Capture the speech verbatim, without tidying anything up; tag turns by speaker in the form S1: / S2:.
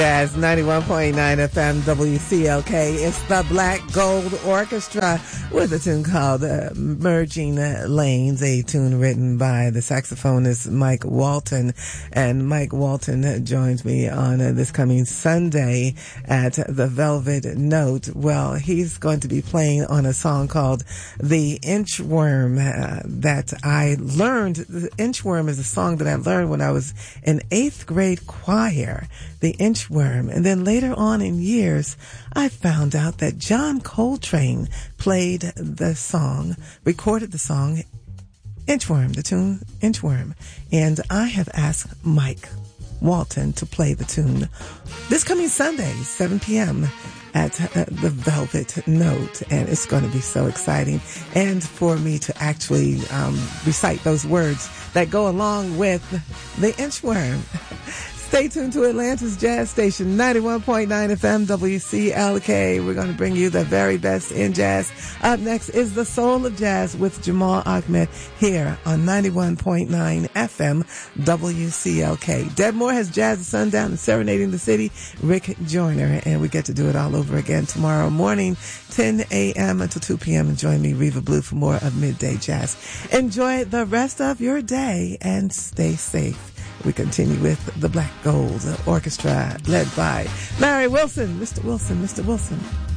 S1: Jazz ninety-one point nine F M W C L K. It's the Black Gold Orchestra with a tune called uh, Merging Lanes, a tune written by the saxophonist Mike Walton. And Mike Walton joins me on uh, this coming Sunday at the Velvet Note. Well, he's going to be playing on a song called The Inchworm uh, that I learned. The Inchworm is a song that I learned when I was in eighth grade choir. The Inchworm. And then later on in years, I found out that John Coltrane played the song, recorded the song Inchworm, the tune Inchworm. And I have asked Mike Walton to play the tune this coming Sunday, seven p.m. at uh, the Velvet Note. And it's going to be so exciting. And for me to actually um, recite those words that go along with the Inchworm. Stay tuned to Atlanta's Jazz Station, ninety-one point nine F M W C L K. We're going to bring you the very best in jazz. Up next is The Soul of Jazz with Jamal Ahmed here on ninety-one point nine F M W C L K. Deb Moore has Jazz at Sundown and Serenading the City, Rick Joyner. And we get to do it all over again tomorrow morning, ten a.m. until two p.m. And join me, Reva Blue, for more of Midday Jazz. Enjoy the rest of your day and stay safe. We continue with the Black Gold Orchestra led by Larry Wilson. Mister Wilson, Mister Wilson.